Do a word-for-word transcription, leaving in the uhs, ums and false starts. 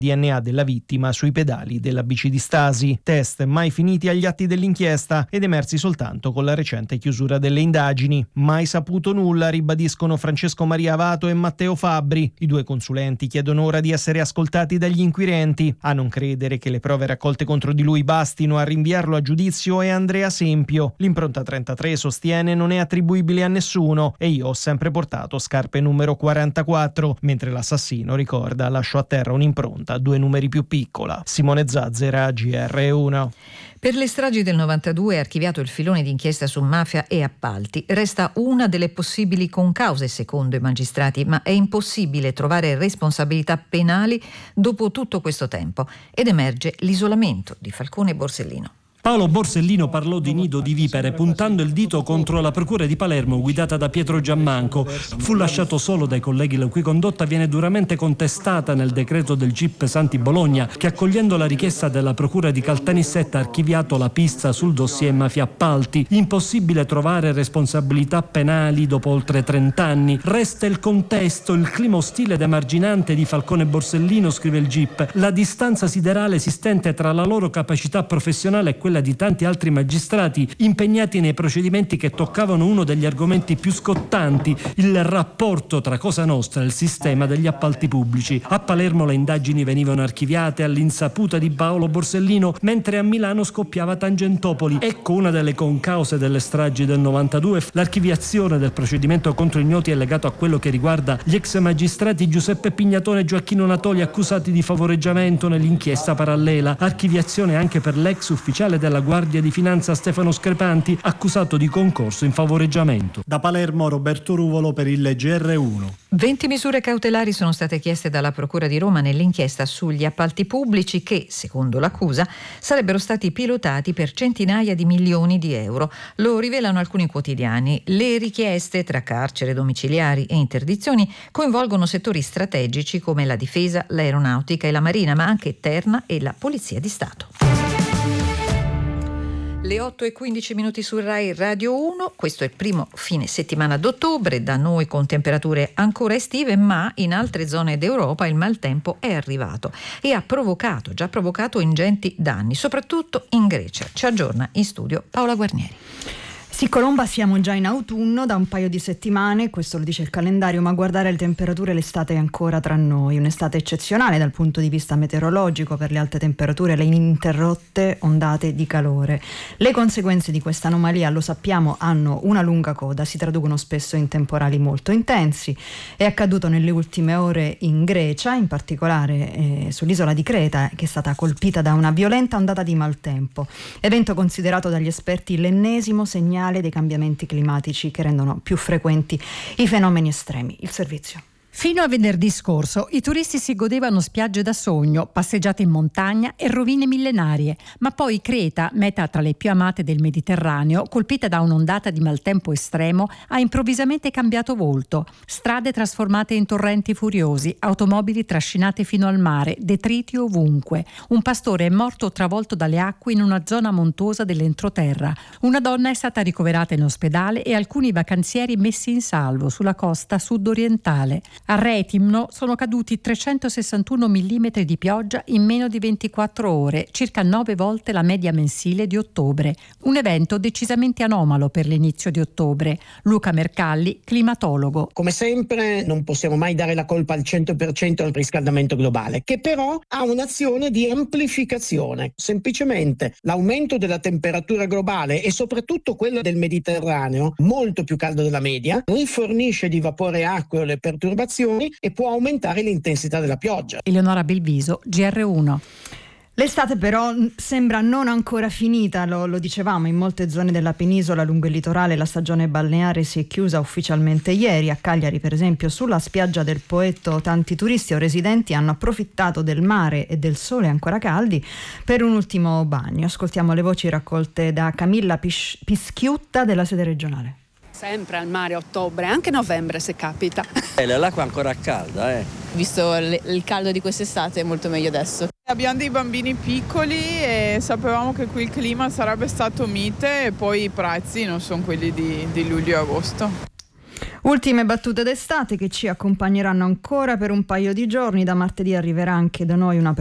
D N A della vittima sui pedali della bici di Stasi. Test mai finiti agli atti dell'inchiesta ed emersi soltanto con la recente chiusura delle indagini. Mai saputo nulla, ribadiscono Francesco Maria Avato e Matteo Fabbri. I due consulenti chiedono ora di essere ascoltati dagli inquirenti. A non credere che le prove raccolte contro di lui bastino a rinviarlo a giudizio è Andrea Sempio. L'impronta trentatré sostiene non è attribuibile a nessuno e io ho sempre portato scarpe numero quarantaquattro, mentre l'assassino, ricorda, lasciò a terra un'impronta due numeri più piccola. Simone Zazzera, G R uno. Per le stragi del novantadue è archiviato il filone d'inchiesta su mafia e appalti. Resta una delle possibili concause secondo i magistrati, ma è impossibile trovare responsabilità penali dopo tutto questo tempo ed emerge l'isolamento di Falcone e Borsellino. Paolo Borsellino parlò di nido di vipere puntando il dito contro la procura di Palermo guidata da Pietro Giammanco. Fu lasciato solo dai colleghi la cui condotta viene duramente contestata nel decreto del G I P Santi Bologna, che accogliendo la richiesta della procura di Caltanissetta ha archiviato la pista sul dossier mafia appalti. Impossibile trovare responsabilità penali dopo oltre trent'anni. Resta il contesto, il clima ostile ed emarginante di Falcone e Borsellino, scrive il G I P. La distanza siderale esistente tra la loro capacità professionale e quella di tanti altri magistrati impegnati nei procedimenti che toccavano uno degli argomenti più scottanti, il rapporto tra Cosa Nostra e il sistema degli appalti pubblici. A Palermo le indagini venivano archiviate all'insaputa di Paolo Borsellino, mentre a Milano scoppiava Tangentopoli. Ecco una delle concause delle stragi del novantadue. L'archiviazione del procedimento contro ignoti è legato a quello che riguarda gli ex magistrati Giuseppe Pignatone e Gioacchino Natoli, accusati di favoreggiamento nell'inchiesta parallela. Archiviazione anche per l'ex ufficiale della Guardia di Finanza Stefano Screpanti, accusato di concorso in favoreggiamento. Da Palermo Roberto Ruvolo per il G R uno. venti misure cautelari sono state chieste dalla Procura di Roma nell'inchiesta sugli appalti pubblici che, secondo l'accusa, sarebbero stati pilotati per centinaia di milioni di euro. Lo rivelano alcuni quotidiani. Le richieste, tra carcere domiciliari e interdizioni, coinvolgono settori strategici come la difesa, l'aeronautica e la marina, ma anche Terna e la Polizia di Stato. Le otto e quindici minuti su Rai Radio uno, questo è il primo fine settimana d'ottobre, da noi con temperature ancora estive, ma in altre zone d'Europa il maltempo è arrivato e ha provocato, già provocato ingenti danni, soprattutto in Grecia. Ci aggiorna in studio Paola Guarnieri. Sì, Colomba, siamo già in autunno da un paio di settimane, questo lo dice il calendario, ma a guardare le temperature l'estate è ancora tra noi, un'estate eccezionale dal punto di vista meteorologico per le alte temperature e le ininterrotte ondate di calore. Le conseguenze di questa anomalia, lo sappiamo, hanno una lunga coda, si traducono spesso in temporali molto intensi. È accaduto nelle ultime ore in Grecia, in particolare eh, sull'isola di Creta, che è stata colpita da una violenta ondata di maltempo, evento considerato dagli esperti l'ennesimo segnale dei cambiamenti climatici che rendono più frequenti i fenomeni estremi. Il servizio. Fino a venerdì scorso i turisti si godevano spiagge da sogno, passeggiate in montagna e rovine millenarie, ma poi Creta, meta tra le più amate del Mediterraneo, colpita da un'ondata di maltempo estremo, ha improvvisamente cambiato volto. Strade trasformate in torrenti furiosi, automobili trascinate fino al mare, detriti ovunque. Un pastore è morto travolto dalle acque in una zona montuosa dell'entroterra. Una donna è stata ricoverata in ospedale e alcuni vacanzieri messi in salvo sulla costa sud-orientale. A Retimno sono caduti trecentosessantuno millimetri di pioggia in meno di ventiquattro ore, circa nove volte la media mensile di ottobre. Un evento decisamente anomalo per l'inizio di ottobre. Luca Mercalli, climatologo. Come sempre non possiamo mai dare la colpa al cento per cento al riscaldamento globale, che però ha un'azione di amplificazione. Semplicemente l'aumento della temperatura globale e soprattutto quella del Mediterraneo, molto più caldo della media, rifornisce di vapore acqueo le perturbazioni e può aumentare l'intensità della pioggia. Eleonora Belviso, G R uno. L'estate però sembra non ancora finita, lo, lo dicevamo, in molte zone della penisola lungo il litorale la stagione balneare si è chiusa ufficialmente ieri. A Cagliari, per esempio, sulla spiaggia del Poetto tanti turisti o residenti hanno approfittato del mare e del sole ancora caldi per un ultimo bagno. Ascoltiamo le voci raccolte da Camilla Pis- Pischiutta della sede regionale. Sempre al mare a ottobre, anche novembre se capita. Eh, l'acqua è ancora calda, eh. Visto il caldo di quest'estate è molto meglio adesso. Abbiamo dei bambini piccoli e sapevamo che qui il clima sarebbe stato mite e poi i prezzi non sono quelli di, di luglio e agosto. Ultime battute d'estate che ci accompagneranno ancora per un paio di giorni. Da martedì arriverà anche da noi una